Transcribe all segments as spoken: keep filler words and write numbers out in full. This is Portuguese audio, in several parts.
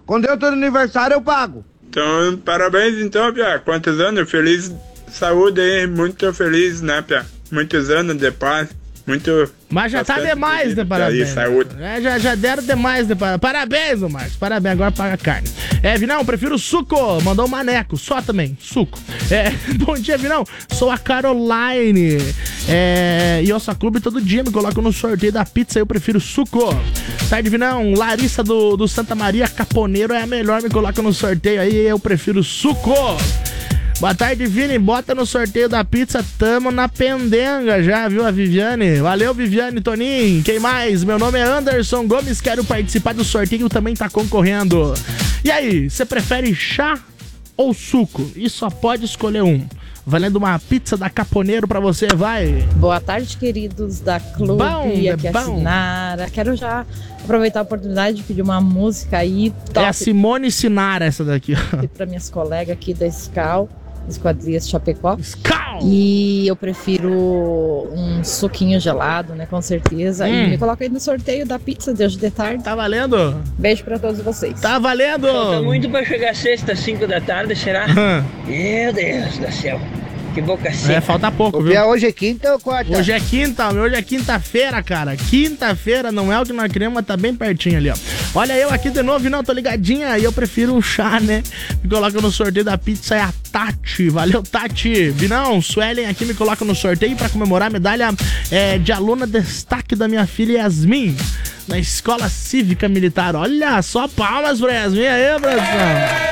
Quando eu tô no aniversário, eu pago. Então, parabéns então, Pia. Quantos anos? Feliz saúde aí. Muito feliz, né, Pia? Muitos anos de paz. Muito... Mas já tá demais de parabéns. Aí, saúde. É, já, já deram demais de parabéns. Parabéns, ô Marcos. Parabéns, agora paga carne. É, Vinão, prefiro suco. Mandou um maneco. Só também, suco. É, bom dia, Vinão. Sou a Caroline. É, e Ossa Clube todo dia me colocam no sorteio da pizza. Eu prefiro suco. Tarde, Vinão. Larissa do, do Santa Maria Caponeiro é a melhor. Me coloca no sorteio aí. Eu prefiro suco. Boa tarde, Vini. Bota no sorteio da pizza. Tamo na pendenga já, viu, a Viviane? Valeu, Viviane, Toninho. Quem mais? Meu nome é Anderson Gomes. Quero participar do sorteio. Também tá concorrendo. E aí, você prefere chá ou suco? E só pode escolher um. Valendo uma pizza da Caponeiro pra você, vai. Boa tarde, queridos da Clube. Bom, aqui é é a bom. Sinara. Quero já aproveitar a oportunidade de pedir uma música aí top. É a Simone Sinara essa daqui, ó. Para minhas colegas aqui da Scal, Esquadrias Chapecó. Scal! E eu prefiro um suquinho gelado, né, com certeza. Hum. E me coloca aí no sorteio da pizza de hoje de tarde. Tá valendo? Beijo pra todos vocês. Tá valendo! Falta muito pra chegar sexta, cinco da tarde, será? Hum. Meu Deus do céu. Que boca seca. É, falta pouco, Ô, viu? Pia, hoje é quinta ou quarta? Hoje é quinta, hoje é quinta-feira, cara. Quinta-feira não é o que nós queremos, mas tá bem pertinho ali, ó. Olha eu aqui de novo, não, tô ligadinha. E eu prefiro um chá, né? Me coloca no sorteio da pizza, é a Tati. Valeu, Tati. Vinão, Suelen aqui me coloca no sorteio pra comemorar a medalha é, de aluna destaque da minha filha Yasmin, na Escola Cívica Militar. Olha só, palmas pra Yasmin aí, produção.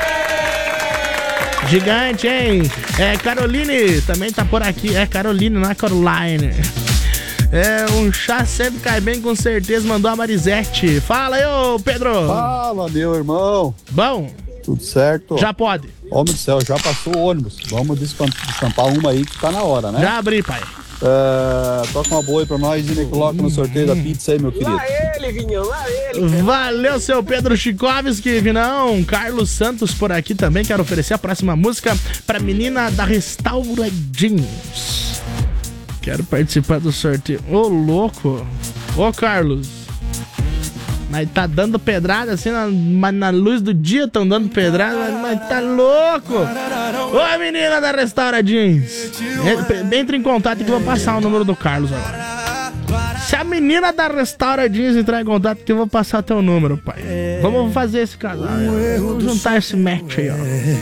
Gigante, hein? É, Caroline também tá por aqui. É, Caroline, não é Caroline. É, um chá sempre cai bem, com certeza. Mandou a Marisete. Fala aí, ô Pedro. Fala, meu irmão. Bom? Tudo certo? Já pode. Homem do céu, já passou o ônibus. Vamos descampar uma aí que tá na hora, né? Já abri, pai. É, toca uma boa aí pra nós e me coloca no sorteio da pizza aí, meu querido. Lá ele, Vinhão, lá ele. Valeu, seu Pedro Chikovski, Vinão. Carlos Santos por aqui também. Quero oferecer a próxima música pra menina da Restaura Jeans. Quero participar do sorteio. Ô, louco. Ô, Carlos. Mas tá dando pedrada assim, na, mas na luz do dia tão dando pedrada, mas, mas tá louco. Ô, menina da Restaura Jeans. Entre em contato que eu vou passar o número do Carlos agora. Se a menina da Restaura Jeans entrar em contato que eu vou passar teu número, pai. Vamos fazer esse casal. Vamos juntar esse match aí, ó.